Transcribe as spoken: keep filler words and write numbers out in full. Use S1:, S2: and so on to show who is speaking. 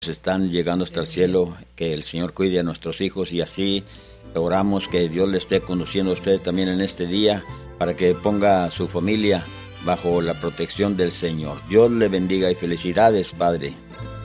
S1: están llegando hasta el cielo, que el Señor cuide a nuestros hijos y así oramos que Dios le esté conduciendo a usted también en este día para que ponga a su familia bajo la protección del Señor. Dios le bendiga y felicidades, Padre.